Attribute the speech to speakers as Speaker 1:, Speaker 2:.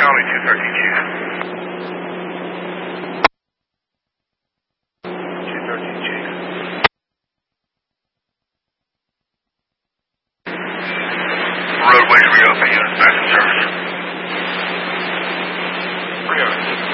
Speaker 1: County 213, Chief. 213, Chief. Roadways reopen, units back in service. Reopen.